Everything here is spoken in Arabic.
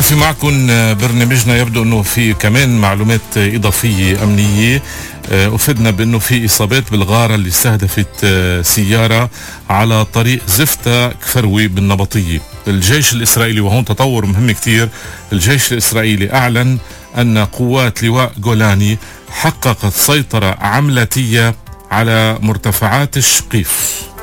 في معكم برنامجنا يبدو أنه في كمان معلومات إضافية أمنية. أفدنا بأنه في إصابات بالغارة اللي استهدفت سيارة على طريق زفتة كفروي بالنبطية. الجيش الإسرائيلي، وهون تطور مهم كتير، الجيش الإسرائيلي أعلن أن قوات لواء جولاني حققت سيطرة عملتية على مرتفعات الشقيف.